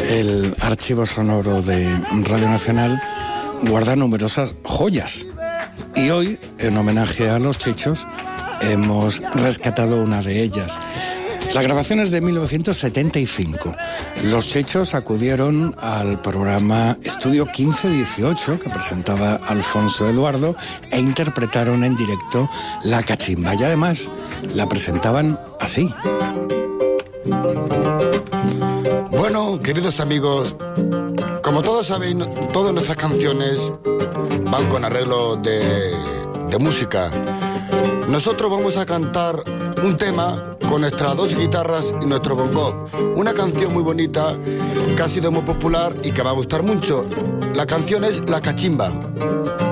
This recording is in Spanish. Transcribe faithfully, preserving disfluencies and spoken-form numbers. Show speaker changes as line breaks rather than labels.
El archivo sonoro de Radio Nacional guarda numerosas joyas. Y hoy, en homenaje a los Chechos, hemos rescatado una de ellas. La grabación es de mil novecientos setenta y cinco. Los Chechos acudieron al programa Estudio quince dieciocho que presentaba Alfonso Eduardo e interpretaron en directo La Cachimba. Y además la presentaban así.
Bueno, queridos amigos, como todos sabéis, todas nuestras canciones van con arreglo de, de música. Nosotros vamos a cantar un tema con nuestras dos guitarras y nuestro bongo. Una canción muy bonita que ha sido muy popular y que va a gustar mucho. La canción es La Cachimba.